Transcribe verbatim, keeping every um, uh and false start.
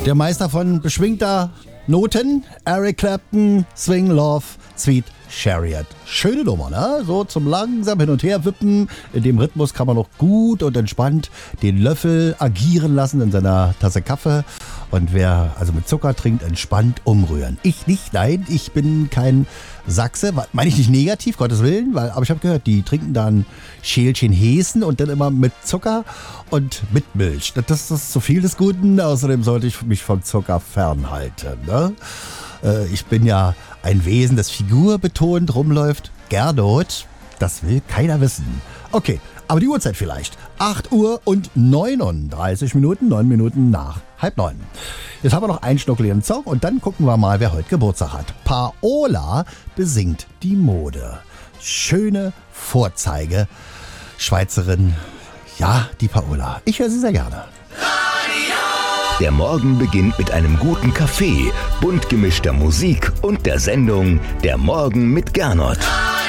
Der Meister von beschwingter Noten, Eric Clapton, Swing Love, Sweet Chariot. Schöne Nummer, ne? So zum langsam hin und her wippen. In dem Rhythmus kann man noch gut und entspannt den Löffel agieren lassen in seiner Tasse Kaffee. Und wer also mit Zucker trinkt, entspannt umrühren. Ich nicht, nein, ich bin kein Sachse. Meine ich nicht negativ, Gottes Willen, weil, aber ich habe gehört, die trinken dann Schälchen Heßen und dann immer mit Zucker und mit Milch. Das ist zu viel des Guten. Außerdem sollte ich mich vom Zucker fernhalten, ne? Ich bin ja ein Wesen, das figurbetont rumläuft. Gernot, das will keiner wissen. Okay, aber die Uhrzeit vielleicht. acht Uhr und neununddreißig Minuten, neun Minuten nach halb neun. Jetzt haben wir noch einen schnuckeligen Song und dann gucken wir mal, wer heute Geburtstag hat. Paola besingt die Mode. Schöne Vorzeige. Schweizerin. Ja, die Paola. Ich höre sie sehr gerne. Der Morgen beginnt mit einem guten Kaffee, bunt gemischter Musik und der Sendung Der Morgen mit Gernot.